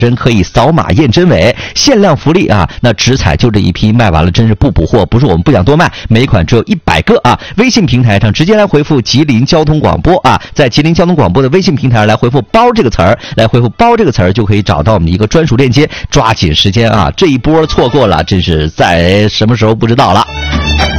人可以扫码验真伪，限量福利啊！那直采就这一批卖完了，真是不补货，不是我们不想多卖，每款只有100个啊！微信平台上直接来回复吉林交通广播啊，在吉林交通广播的微信平台上来回复包这个词儿，来回复包这个词儿就可以找到我们的一个专属链接，抓紧时间啊！这一波错过了，真是在什么时候不知道了。